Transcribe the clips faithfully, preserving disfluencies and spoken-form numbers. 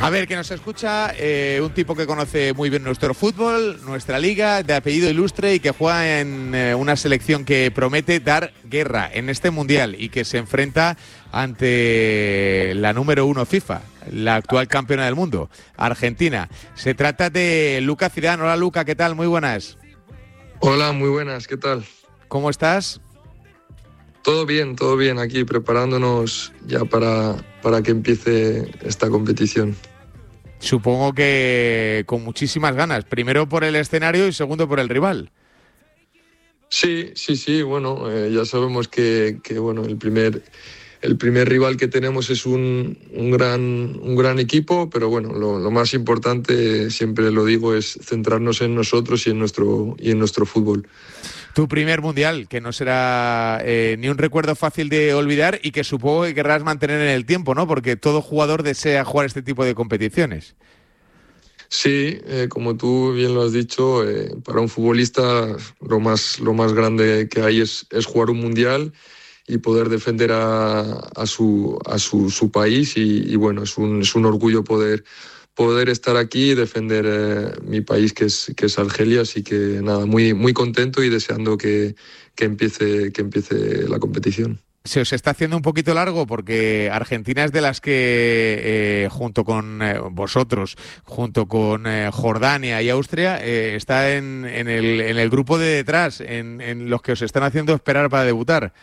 A ver, que nos escucha eh, un tipo que conoce muy bien nuestro fútbol, nuestra liga, de apellido ilustre y que juega en eh, una selección que promete dar guerra en este mundial y que se enfrenta ante la número uno FIFA, la actual campeona del mundo, Argentina. Se trata de Luca Zidane. Hola Luca, ¿qué tal? Muy buenas. Hola, muy buenas, ¿qué tal? ¿Cómo estás? Todo bien, todo bien, aquí preparándonos ya para, para que empiece esta competición. Supongo que con muchísimas ganas, primero por el escenario y segundo por el rival. Sí, sí, sí, bueno, eh, ya sabemos que, que bueno, el primer, el primer rival que tenemos es un, un, gran, un gran equipo, pero bueno, lo, lo más importante, siempre lo digo, es centrarnos en nosotros y en nuestro, y en nuestro fútbol. Tu primer mundial, que no será eh, ni un recuerdo fácil de olvidar y que supongo que querrás mantener en el tiempo, ¿no? Porque todo jugador desea jugar este tipo de competiciones. Sí, eh, como tú bien lo has dicho, eh, para un futbolista lo más, lo más grande que hay es, es jugar un mundial y poder defender a, a, su, a su, su país y, y bueno, es un, es un orgullo poder... poder estar aquí y defender eh, mi país, que es, que es Argelia, así que nada, muy, muy contento y deseando que, que, empiece, que empiece la competición. Se os está haciendo un poquito largo porque Argentina es de las que, eh, junto con eh, vosotros, junto con eh, Jordania y Austria, eh, está en, en, el, en el grupo de detrás, en, en los que os están haciendo esperar para debutar.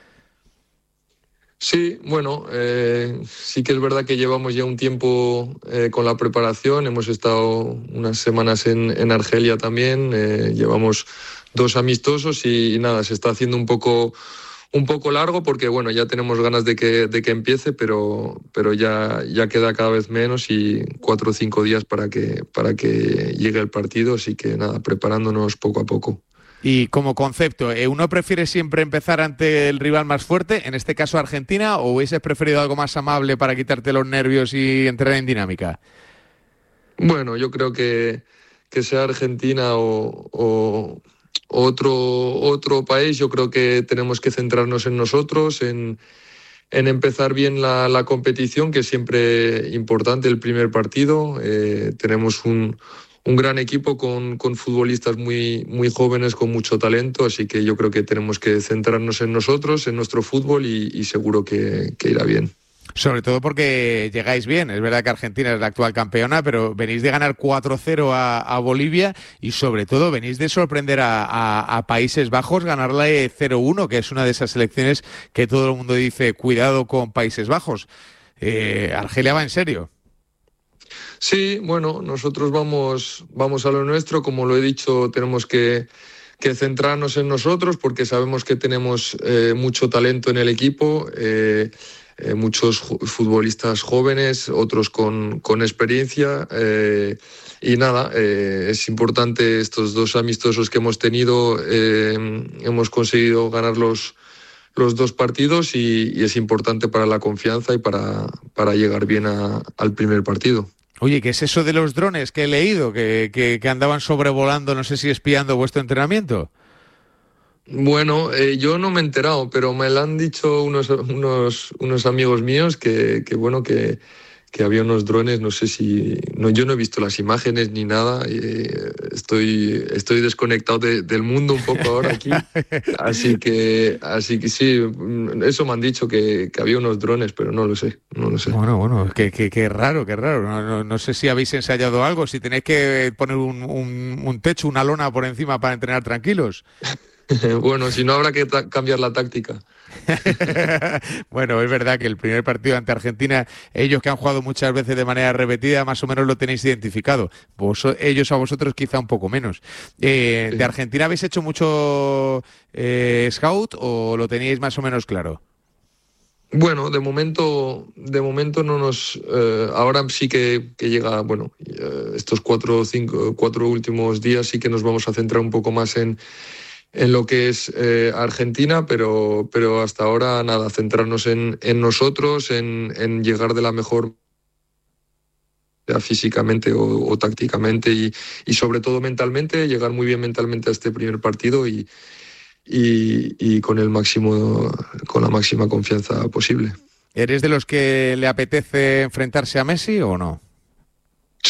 Sí, bueno, eh, sí que es verdad que llevamos ya un tiempo eh, con la preparación, hemos estado unas semanas en, en Argelia también, eh, llevamos dos amistosos y, y nada, se está haciendo un poco, un poco largo porque bueno, ya tenemos ganas de que, de que empiece, pero, pero ya, ya queda cada vez menos y cuatro o cinco días para que, para que llegue el partido, así que nada, preparándonos poco a poco. Y como concepto, ¿uno prefiere siempre empezar ante el rival más fuerte, en este caso Argentina, o hubieses preferido algo más amable para quitarte los nervios y entrar en dinámica? Bueno, yo creo que, que sea Argentina o, o otro, otro país, yo creo que tenemos que centrarnos en nosotros, en, en empezar bien la, la competición, que es siempre importante el primer partido. Eh, tenemos un... un gran equipo con, con futbolistas muy, muy jóvenes, con mucho talento, así que yo creo que tenemos que centrarnos en nosotros, en nuestro fútbol y, y seguro que, que irá bien. Sobre todo porque llegáis bien. Es verdad que Argentina es la actual campeona, pero venís de ganar cuatro cero a, a Bolivia y sobre todo venís de sorprender a, a, a Países Bajos, ganarle cero uno, que es una de esas selecciones que todo el mundo dice, cuidado con Países Bajos. Eh, Argelia va en serio. Sí, bueno, nosotros vamos, vamos a lo nuestro, como lo he dicho, tenemos que, que centrarnos en nosotros porque sabemos que tenemos eh, mucho talento en el equipo, eh, eh, muchos futbolistas jóvenes, otros con, con experiencia eh, y nada, eh, es importante estos dos amistosos que hemos tenido, eh, hemos conseguido ganar los, los dos partidos y, y es importante para la confianza y para, para llegar bien a, al primer partido. Oye, ¿qué es eso de los drones que he leído? Que, que, que andaban sobrevolando, no sé si espiando vuestro entrenamiento. Bueno, eh, yo no me he enterado, pero me lo han dicho unos, unos, unos amigos míos que, que bueno, que, que había unos drones, no sé si... No, yo no he visto las imágenes ni nada, eh, estoy, estoy desconectado de, del mundo un poco ahora aquí, así que, así que sí, eso me han dicho, que, que había unos drones, pero no lo sé, no lo sé. Bueno, bueno, qué, qué, qué raro, qué raro, no, no, no sé si habéis ensayado algo, si tenéis que poner un, un, un techo, una lona por encima para entrenar tranquilos. Bueno, si no habrá que ta- cambiar la táctica. Bueno, es verdad que el primer partido ante Argentina, ellos que han jugado muchas veces de manera repetida, más o menos lo tenéis identificado. Vos, ellos a vosotros quizá un poco menos. Eh, Sí. ¿De Argentina habéis hecho mucho eh, scout o lo teníais más o menos claro? Bueno, de momento, de momento no nos. Eh, ahora sí que, que llega, bueno, eh, estos cuatro, cinco, cuatro últimos días sí que nos vamos a centrar un poco más en, en lo que es eh, Argentina, pero, pero hasta ahora nada, centrarnos en, en nosotros, en, en llegar de la mejor manera físicamente o, o tácticamente y, y sobre todo mentalmente, llegar muy bien mentalmente a este primer partido y, y, y con el máximo, con la máxima confianza posible. ¿Eres de los que le apetece enfrentarse a Messi o no?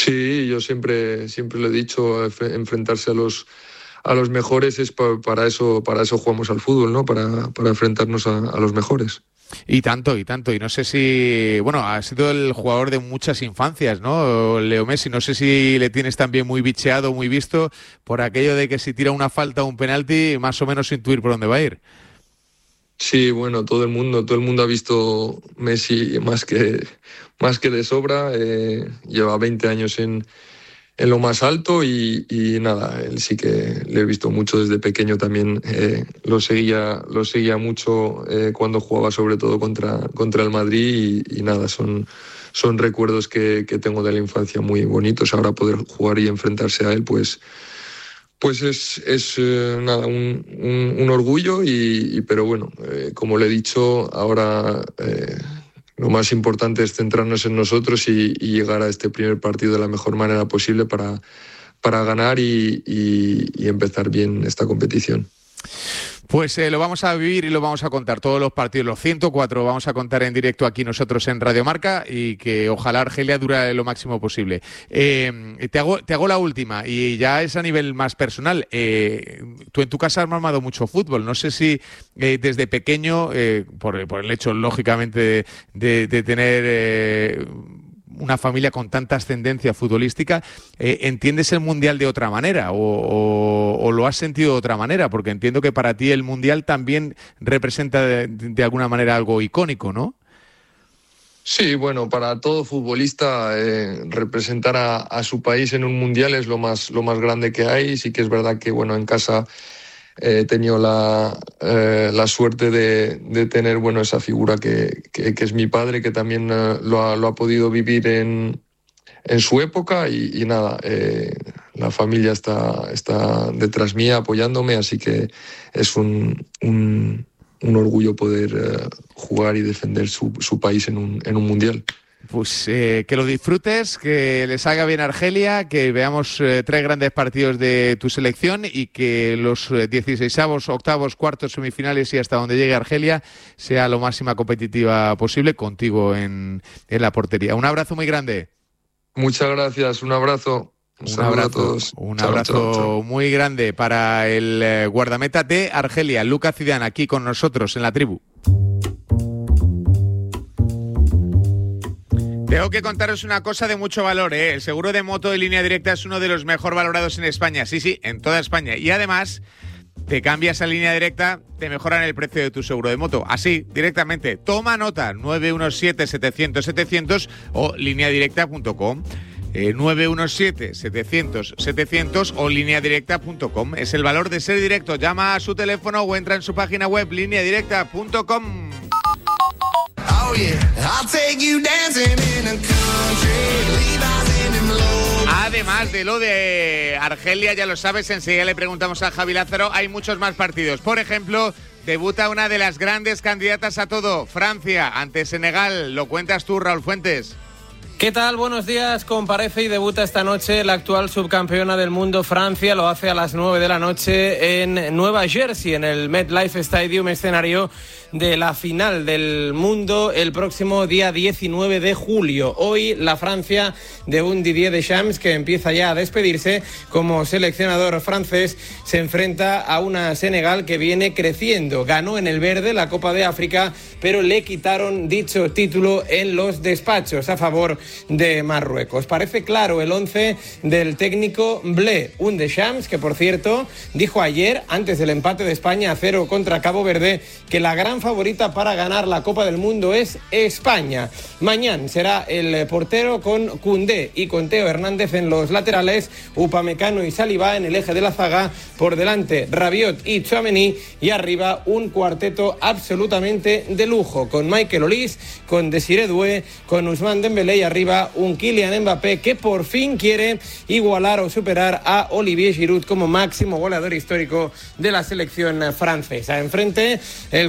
Sí, yo siempre, siempre lo he dicho, enfrentarse a los, a los mejores es pa, para eso, para eso jugamos al fútbol, ¿no? Para, para enfrentarnos a, a los mejores. Y tanto, y tanto. Y no sé si... Bueno, ha sido el jugador de muchas infancias, ¿no? Leo Messi. No sé si le tienes también muy bicheado, muy visto, por aquello de que si tira una falta o un penalti, más o menos intuir por dónde va a ir. Sí, bueno, todo el mundo, todo el mundo ha visto Messi más que, más que de sobra. Eh, lleva veinte años en... en lo más alto y, y nada, él sí que le he visto mucho desde pequeño también, eh, lo seguía lo seguía mucho eh, cuando jugaba sobre todo contra, contra el Madrid y, y nada, son, son recuerdos que, que tengo de la infancia muy bonitos. Ahora poder jugar y enfrentarse a él pues, pues es, es eh, nada, un, un, un orgullo y, y pero bueno, eh, como le he dicho, ahora... Eh, Lo más importante es centrarnos en nosotros y, y llegar a este primer partido de la mejor manera posible para, para ganar y, y, y empezar bien esta competición. Pues eh, lo vamos a vivir y lo vamos a contar todos los partidos, los ciento cuatro vamos a contar en directo aquí nosotros en Radio Marca y que ojalá Argelia dure lo máximo posible. Eh, te, hago, te hago la última y ya es a nivel más personal. Eh, tú en tu casa has mamado mucho fútbol, no sé si eh, desde pequeño, eh, por, por el hecho lógicamente de, de, de tener... Eh, una familia con tanta ascendencia futbolística, eh, ¿entiendes el Mundial de otra manera o, o, o lo has sentido de otra manera? Porque entiendo que para ti el Mundial también representa de, de alguna manera algo icónico, ¿no? Sí, bueno, para todo futbolista eh, representar a, a su país en un Mundial es lo más, lo más grande que hay. Sí que es verdad que, bueno, en casa... He eh, tenido la, eh, la suerte de, de tener bueno, esa figura que, que, que es mi padre, que también eh, lo, ha, lo ha podido vivir en, en su época y, y nada, eh, la familia está, está detrás mía apoyándome, así que es un, un, un orgullo poder eh, jugar y defender su, su país en un, en un mundial. Pues eh, que lo disfrutes, que les haga bien Argelia, que veamos eh, tres grandes partidos de tu selección y que los eh, dieciseisavos, octavos, cuartos, semifinales y hasta donde llegue Argelia sea lo máxima competitiva posible contigo en, en la portería. Un abrazo muy grande. Muchas gracias, un abrazo. Un, un abrazo, a todos. Un chao, abrazo chao, chao. muy grande para el eh, guardameta de Argelia, Lucas Zidane, aquí con nosotros en la tribu. Tengo que contaros una cosa de mucho valor, ¿eh? El seguro de moto de Línea Directa es uno de los mejor valorados en España. Sí, sí, en toda España. Y además, te cambias a Línea Directa, te mejoran el precio de tu seguro de moto. Así, directamente. Toma nota, nueve uno siete, setecientos, setecientos o línea directa punto com. Eh, nueve uno siete, setecientos, setecientos o línea directa punto com. Es el valor de ser directo. Llama a su teléfono o entra en su página web, línea directa punto com. Además de lo de Argelia, ya lo sabes, enseguida le preguntamos a Javi Lázaro, hay muchos más partidos. Por ejemplo, debuta una de las grandes candidatas a todo, Francia ante Senegal. Lo cuentas tú, Raúl Fuentes. ¿Qué tal? Buenos días. Comparece y debuta esta noche la actual subcampeona del mundo, Francia. Lo hace a las nueve de la noche en Nueva Jersey, en el MetLife Stadium, escenario de la final del mundo el próximo día diecinueve de julio. Hoy la Francia de un Didier Deschamps, que empieza ya a despedirse como seleccionador francés, se enfrenta a una Senegal que viene creciendo. Ganó en el verde la Copa de África, pero le quitaron dicho título en los despachos a favor de Marruecos. Parece claro el once del técnico Blé, un Deschamps que, por cierto, dijo ayer, antes del empate de España a cero contra Cabo Verde, que la gran favorita para ganar la Copa del Mundo es España. Mañana será el portero con Koundé y con Teo Hernández en los laterales, Upamecano y Saliba en el eje de la zaga, por delante Rabiot y Tchouaméni, y arriba un cuarteto absolutamente de lujo, con Michael Olise, con Desiré Doué, con Ousmane Dembélé y arriba un Kylian Mbappé que por fin quiere igualar o superar a Olivier Giroud como máximo goleador histórico de la selección francesa. Enfrente, el combinado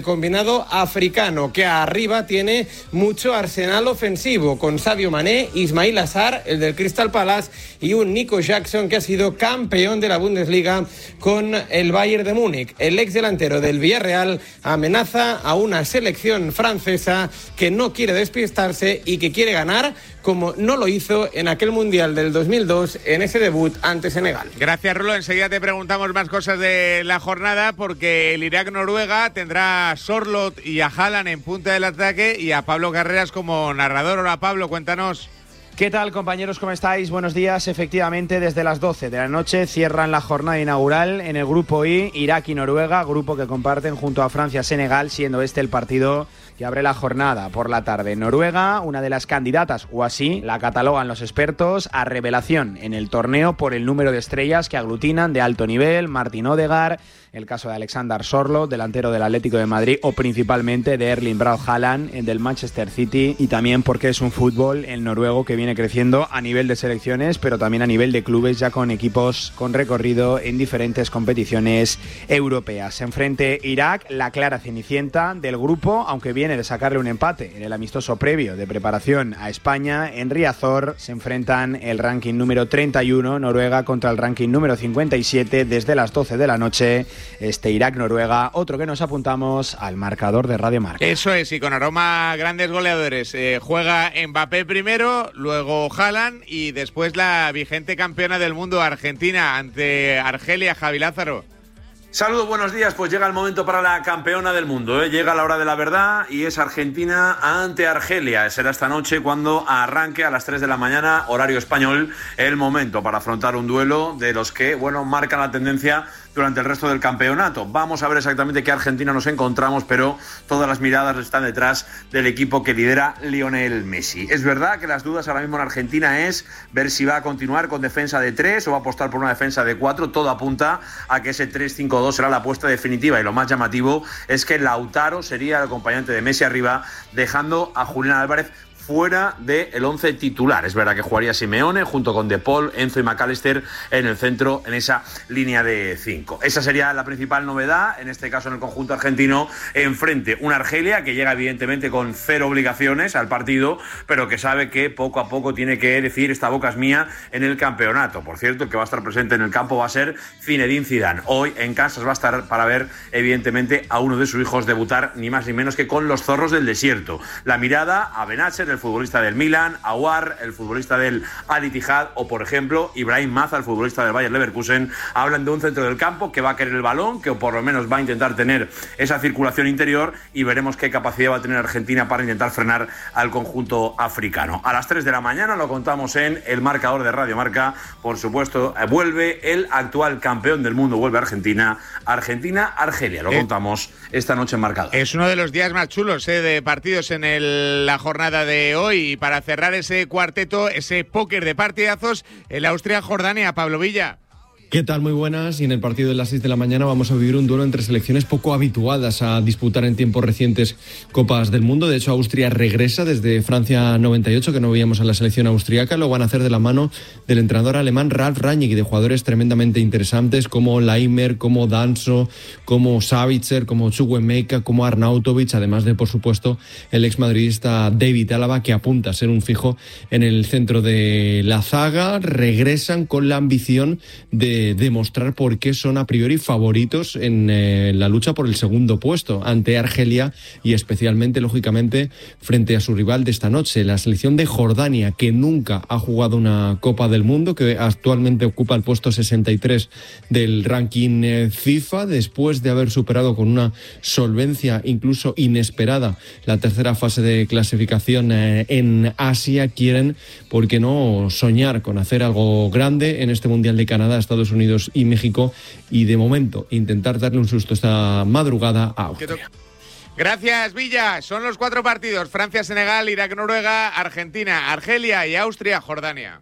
mercado africano, que arriba tiene mucho arsenal ofensivo, con Sadio Mané, Ismail Assar, el del Crystal Palace, y un Nico Jackson que ha sido campeón de la Bundesliga con el Bayern de Múnich. El ex delantero del Villarreal amenaza a una selección francesa que no quiere despistarse y que quiere ganar, como no lo hizo en aquel Mundial del dos mil dos en ese debut ante Senegal. Gracias, Rulo. Enseguida te preguntamos más cosas de la jornada, porque el Irak-Noruega tendrá a Sorloth y a Haaland en punta del ataque y a Pablo Carreras como narrador. Hola, Pablo, cuéntanos. ¿Qué tal, compañeros? ¿Cómo estáis? Buenos días. Efectivamente, desde las doce de la noche cierran la jornada inaugural en el Grupo I, Irak y Noruega, grupo que comparten junto a Francia-Senegal, siendo este el partido que abre la jornada por la tarde. Noruega, una de las candidatas, o así la catalogan los expertos, a revelación en el torneo por el número de estrellas que aglutinan de alto nivel: Martin Odegaard, el caso de Alexander Sorloth, delantero del Atlético de Madrid, o principalmente de Erling Braut Haaland, del Manchester City, y también porque es un fútbol, el noruego, que viene creciendo a nivel de selecciones, pero también a nivel de clubes, ya con equipos con recorrido en diferentes competiciones europeas. Enfrente Irak, la clara cenicienta del grupo, aunque viene de sacarle un empate en el amistoso previo de preparación a España. En Riazor se enfrentan el ranking número treinta y uno, Noruega, contra el ranking número cincuenta y siete, desde las doce de la noche. Este Irak-Noruega, otro que nos apuntamos al marcador de Radio Marca. Eso es, y con aroma grandes goleadores. Eh, juega Mbappé primero, luego Haaland y después la vigente campeona del mundo, Argentina, ante Argelia. Javi Lázaro. Saludos, buenos días. Pues llega el momento para la campeona del mundo, ¿eh? Llega la hora de la verdad y es Argentina ante Argelia. Será esta noche cuando arranque a las tres de la mañana, horario español, el momento para afrontar un duelo de los que, bueno, marcan la tendencia durante el resto del campeonato. Vamos a ver exactamente qué Argentina nos encontramos, pero todas las miradas están detrás del equipo que lidera Lionel Messi. Es verdad que las dudas ahora mismo en Argentina es ver si va a continuar con defensa de tres o va a apostar por una defensa de cuatro. Todo apunta a que ese tres cinco dos será la apuesta definitiva, y lo más llamativo es que Lautaro sería el acompañante de Messi arriba, dejando a Julián Álvarez fuera del once titular. Es verdad que jugaría Simeone junto con De Paul, Enzo y McAllister en el centro, en esa línea de cinco. Esa sería la principal novedad, en este caso en el conjunto argentino. Enfrente una Argelia que llega evidentemente con cero obligaciones al partido, pero que sabe que poco a poco tiene que decir: esta boca es mía en el campeonato. Por cierto, el que va a estar presente en el campo va a ser Zinedine Zidane. Hoy en Kansas va a estar para ver evidentemente a uno de sus hijos debutar, ni más ni menos que con los zorros del desierto. La mirada a Benacer, el futbolista del Milan, Aouar, el futbolista del Al-Ittihad, o por ejemplo Ibrahim Maza, el futbolista del Bayer Leverkusen. Hablan de un centro del campo que va a querer el balón, que por lo menos va a intentar tener esa circulación interior, y veremos qué capacidad va a tener Argentina para intentar frenar al conjunto africano. A las tres de la mañana lo contamos en el marcador de Radio Marca. Por supuesto, vuelve el actual campeón del mundo, vuelve Argentina, Argentina-Argelia. Lo eh, contamos esta noche en marcador. Es uno de los días más chulos eh, de partidos en el, la jornada de hoy, y para cerrar ese cuarteto, ese póker de partidazos, el Austria-Jordania. Pablo Villa. ¿Qué tal? Muy buenas. Y en el partido de las seis de la mañana vamos a vivir un duelo entre selecciones poco habituadas a disputar en tiempos recientes Copas del Mundo. De hecho, Austria regresa desde Francia noventa y ocho, que no veíamos a la selección austriaca. Lo van a hacer de la mano del entrenador alemán Ralf Rangnick y de jugadores tremendamente interesantes como Laimer, como Danso, como Savitzer, como Chukwuemeka, como Arnautovic, además de, por supuesto, el exmadridista David Álava, que apunta a ser un fijo en el centro de la zaga. Regresan con la ambición de demostrar por qué son a priori favoritos en eh, la lucha por el segundo puesto ante Argelia, y especialmente, lógicamente, frente a su rival de esta noche, la selección de Jordania, que nunca ha jugado una Copa del Mundo, que actualmente ocupa el puesto sesenta y tres del ranking eh, FIFA, después de haber superado con una solvencia incluso inesperada la tercera fase de clasificación eh, en Asia. Quieren, ¿por qué no?, soñar con hacer algo grande en este Mundial de Canadá, Estados Unidos y México, y de momento intentar darle un susto esta madrugada a Austria. Gracias, Villa. Son los cuatro partidos: Francia, Senegal, Irak, Noruega, Argentina, Argelia y Austria, Jordania.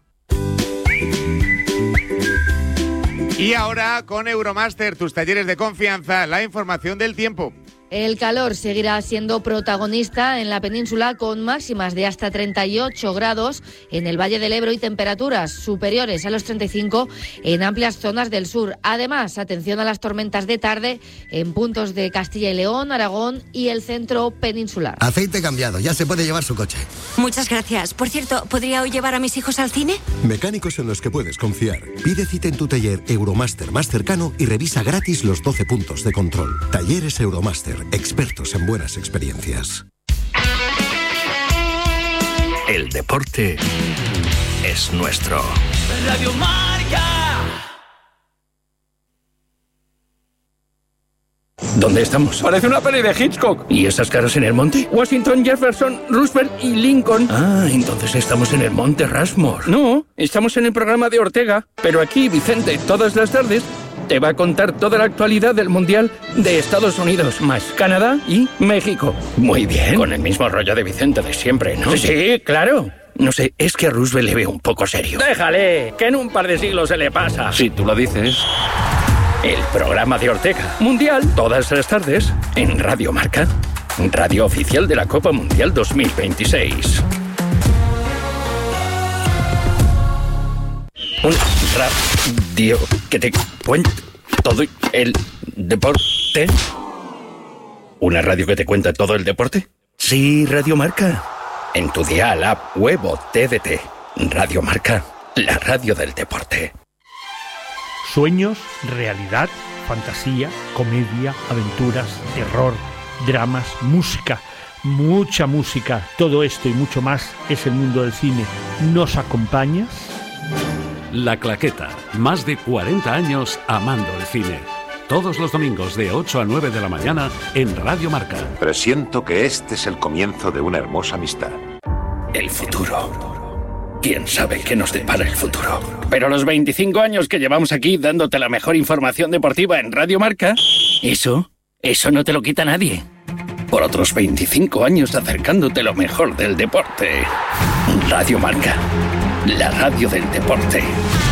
Y ahora, con Euromaster, tus talleres de confianza, la información del tiempo. El calor seguirá siendo protagonista en la península, con máximas de hasta treinta y ocho grados en el Valle del Ebro y temperaturas superiores a los treinta y cinco en amplias zonas del sur. Además, atención a las tormentas de tarde en puntos de Castilla y León, Aragón y el centro peninsular. Aceite cambiado, ya se puede llevar su coche. Muchas gracias. Por cierto, ¿podría hoy llevar a mis hijos al cine? Mecánicos en los que puedes confiar. Pide cita en tu taller Euromaster más cercano y revisa gratis los doce puntos de control. Talleres Euromaster. Expertos en buenas experiencias. El deporte es nuestro. Radio Marca. ¿Dónde estamos? Parece una peli de Hitchcock. ¿Y esas caras en el monte? Washington, Jefferson, Roosevelt y Lincoln. Ah, entonces estamos en el monte Rushmore. No, estamos en el programa de Ortega. Pero aquí, Vicente, todas las tardes te va a contar toda la actualidad del Mundial de Estados Unidos, más Canadá y México. Muy bien. Con el mismo rollo de Vicente de siempre, ¿no? Sí, sí, claro. No sé, es que a Roosevelt le veo un poco serio. Déjale, que en un par de siglos se le pasa. Si tú lo dices. El programa de Ortega. Mundial, todas las tardes, en Radio Marca. Radio oficial de la Copa Mundial dos mil veintiséis. Un radio que te cuenta todo el deporte. ¿Una radio que te cuenta todo el deporte? Sí, Radio Marca. En tu dial, app, web o T D T. Radio Marca, la radio del deporte. Sueños, realidad, fantasía, comedia, aventuras, terror, dramas, música, mucha música. Todo esto y mucho más es el mundo del cine. ¿Nos acompañas? La Claqueta, más de cuarenta años amando el cine. Todos los domingos de ocho a nueve de la mañana en Radio Marca. Presiento que este es el comienzo de una hermosa amistad. El futuro. ¿Quién sabe qué nos depara el futuro? Pero los veinticinco años que llevamos aquí dándote la mejor información deportiva en Radio Marca, eso, eso no te lo quita nadie. Por otros veinticinco años acercándote lo mejor del deporte. Radio Marca, la radio del deporte.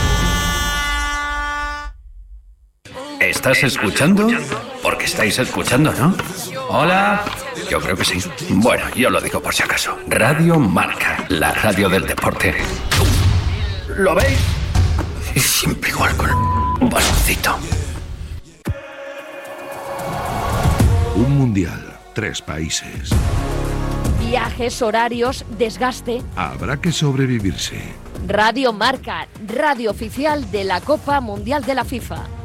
¿Estás escuchando? Porque estáis escuchando, ¿no? Hola. Yo creo que sí. Bueno, yo lo digo por si acaso. Radio Marca, la radio del deporte. ¿Lo veis? Es siempre igual con un baloncito. Un mundial, tres países. Viajes, horarios, desgaste. Habrá que sobrevivirse. Radio Marca, radio oficial de la Copa Mundial de la FIFA.